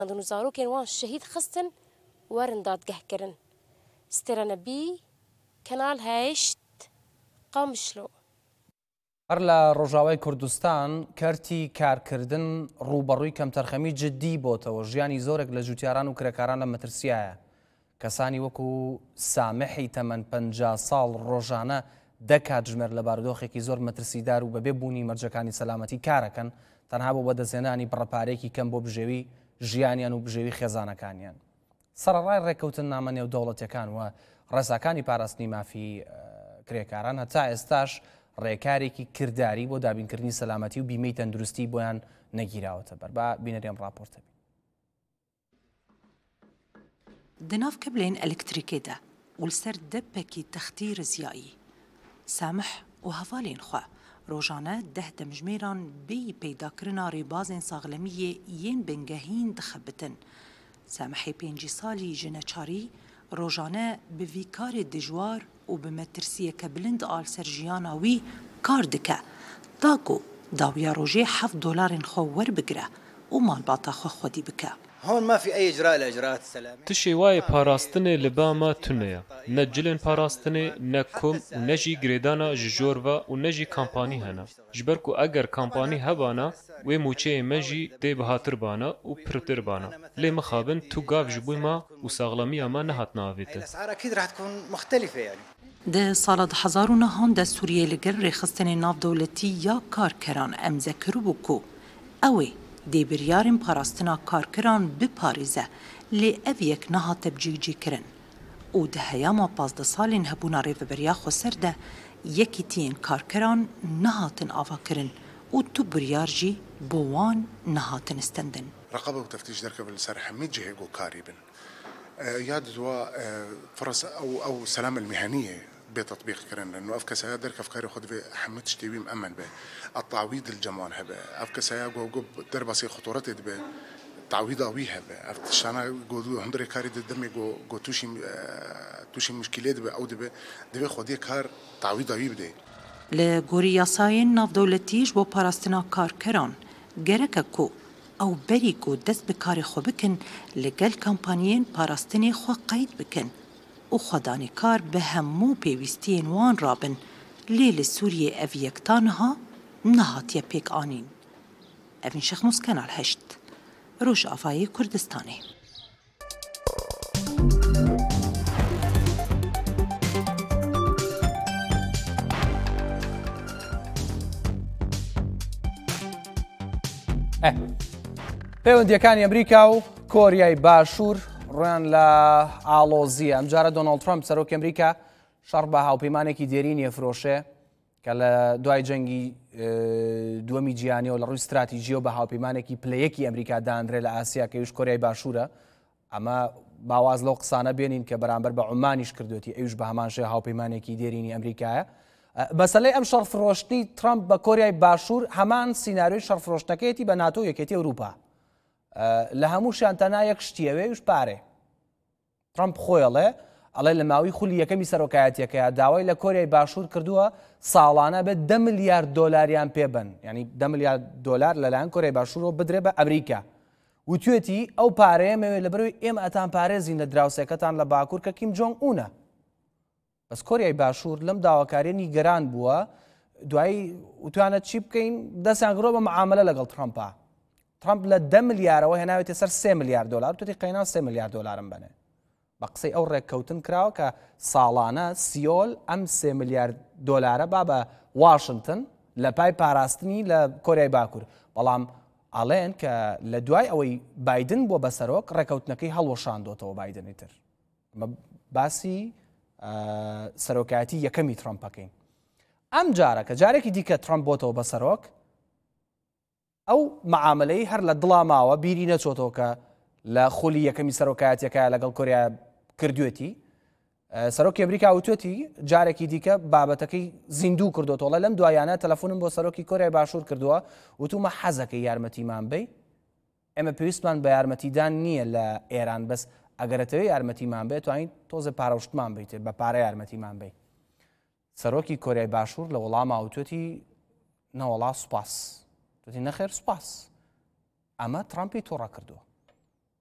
عندن زاروکین وان شهید خستن ورن دادگهکرن سترنبی کانال هشت قامشلو هەر لە ڕۆژاوای کوردستان کەرتی کارکردن ڕوبەڕووی کەمتەرخەمی جددی بۆتەوە ژیانی زۆرێک لە جوتیاران و کرێکاران لە مەترسیایە کەسانی وەکو سامحی تەمەەن 50 ساڵ ڕۆژانە دەکاتژمێر لە بارودۆخێکی زۆر مەترسیدار و بەبێ بوونی مەرجەکانی سەلامەتی کارەکەن تەنها بۆ بەدەستێنانی بڕەپارێکی کەم بۆ بژێوی ژیانیان و بژێوی خێزانەکانیان سەرڕای ڕێکەوتن نامە نێو دەوڵەتیەکان و ڕێساکانی پاراستنی مافی کرێکاران هەتا ئێستاش ڕێکارێکی کردداری بۆ دابینکردنی سەلامەتی و بیمەی تەندروستی بۆیان نەگیراوەتە بەربا بینەرێم ڕاپۆرتە بین. دناف کەبلێن ئەلکتریکێدا ولسەر دەپێکی تەختی رزیایی سامح و هەڤالێن خوا ڕۆژانە 10 دەمژمێران بێی پەیداکردنا ڕێبازên ساغلەمیê yên bingehîn dixebitin. سامحê 5 ساڵی ژنەچاری ڕۆژانە bi vî karê dijwar û bi metirsiyeke bilind al ser jiyana wî kar dike da ku dawiya rojê $7 xwe werbigire û malbata xwe xwedî bike. هون ما في أي إجراء لإجراءات السلامة. تشي واي باراستني لباما تونيا نجلن باراستني نكم ونجي غريدانا جورفا ونجي كامباني هنا جبركو اگر كامباني هبانا و موچه مجي دي بهاتر بانا و پرتر بانا لي مخابن تو غاف جبوي ما وساغلامي ما نهات نافيت الأسعار أكيد راح تكون مختلفة يعني. ده سال 2009 ده سوریه لگر ریخستن ناف دولتی یا کارکران امزکرو بکو اوی دی بریارین پاراستنا کارکران بپاریزه لی او یک نها تبجیجی کرن او ده هیاما 15 سالین هبونا ریو بریا خسر ده یکی تین کارکران نهاتن آوا کرن او تو بریار جی بوان نهاتن استندن رقابة وتفتيش دركب السر حميد جهيجو كاريبن ياد دوا فرص أو سلام المهنية بتطبيق كرن لأنه أفكسها درك أفكاري خد في حمد تشتوي مأمن به التعويض الجمال هبه أفكسها جو درباسي خطورات به تعويض أويها به أفتشانا جو هندري كاري دمي جو توشي مشكلات به أو ده خديه كار تعويض أوي بده لگوری یاساین ناف دولتیش با پاراستنا کارکران گرکه کو او بری کو دست به کار خو بکن لگل کمپانیین پاراستنی خو قید بکن او خدانی کار به همو پیوستین وان رابن لیل سوریه اویکتانها نهاتیه پیک آنین اوین شخموس کانال 8 روش آفای کردستانی پەیوەندیەکانی ئەمریکا و کۆریای باشوور ڕویان لە ئاڵۆزیە ئەمجارە دۆناڵد ترامپ سەرۆکی ئەمریکا شەڕ بە هاوپەیمانێکی دێرینی ئەفرۆشێ کە لە دوای جەنگی دووەمی جیهانیەوە لە ڕووی استراتیژیە و بە هاوپەیمانێکی پلەیەکی ئەمریکا دانرێت لە ئاسیا کە ئەویش کۆریای باشوورە ئەمە باواز لەو قسانە بێنین کە بەرامبەر بە عومانیش کردوێتی ئەویش بە هەمان شێوە هاوپەیمانێکی دێرینی ئەمریکایە بەسەلەی ئەم شەڕفرۆشتنی ترامپ بە کۆریای باشوور هەمان سیناریۆی شەڕفرۆشتەکەیەتی بە ناتۆ یەکێتی ئەوروپا لە هەمووشیان تەنها یەک شتیەوەیش پارێ ترامپ خۆیڵێ ئەڵێ لە ماوەی خولی یەکەمی سەرۆکایەتیەکەیە داوای لە کۆریای باشوور کردووە ساڵانە بێت 10 ملیارد دۆلاریان پێبن یعنی 10 ملیارد دۆلار لەلایەن کۆریای باشوورەوە بدرێ بە ئەمریکا وتوێتی ئەو پارەیە مەوێت لەبەرەوەی ئێمە ئەتان پارێزین لە دراوسێکەتان لە باکوور کە کیم جۆنگ ئونە بەس کۆریای باشوور لەم داواکاریە نیگەران بووە دوایی وتوانێت چی بکەین دەستیان گرۆ بە معاملە لەگەڵ ترامپا ترامپ لە 10 ملیارەوە هێناوێتە سەر 3 ملیارد دۆلار توتی قەینا 3 ملیارد دۆلارم بنێ بە قسەی ئەو ڕێککەوتن کراوە کە ساڵانە سیۆل ئەم 3 ملیارد دۆلارە با بە واشنگتن لە پای پاراستنی لە کۆریای باکوور بەڵام ئەڵێن کە لە دوای ئەوەی بایدن بۆ بەسەرۆک ڕێککەوتنەکەی هەڵوەشاندۆتەوە بایدنی تر باسی سەرۆکایەتی یەکەمی ترامپەکەین ئەم جارە کە جارێکی دیکە ترامپ بۆتەوە بەسەرۆک ئەو معاملەی هەر لە دڵا ماوە بیری نەچۆتەوە کە لە خولی یەکەمی سەرۆکایەتیەکە لەگەڵ کۆریا کردوێتی سەرۆکی ئەمریکا وتوێتی جارێکی دیکە بابەتەکەی زیندوو کردوتەوە لەم دوایانە تەلەفۆنم بۆ سەرۆکی کۆریای باشوور کردووە وتومە حەزەکەی یارمەتیمان بی ئێمە پێویستمان بە یارمەتیدان نییە لە ئێران بەس ئەگەرەتەوەی یارمەتیمان بێت توانین تۆزە پاڕەوشتمان بیت بە پارە یارمەتیمان بی سەرۆکی کۆریای باشوور لە وەڵاما وتوێتی نەوەڵا سوپاس توتی نەخێر سوپاس ئەمە ترامپی تۆڕە کردووە